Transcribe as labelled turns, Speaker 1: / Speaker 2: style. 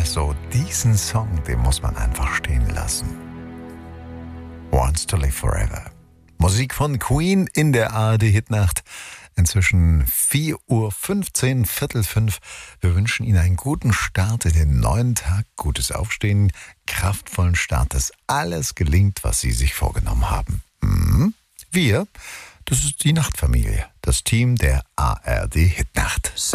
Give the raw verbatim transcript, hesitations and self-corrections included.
Speaker 1: so diesen Song, den muss man einfach stehen lassen. Wants to Live Forever. Musik von Queen in der A R D-Hitnacht. Inzwischen vier Uhr fünfzehn, Viertel fünf. Wir wünschen Ihnen einen guten Start in den neuen Tag, gutes Aufstehen, kraftvollen Start, dass alles gelingt, was Sie sich vorgenommen haben. Mhm. Wir, das ist die Nachtfamilie, das Team der A R D-Hitnacht.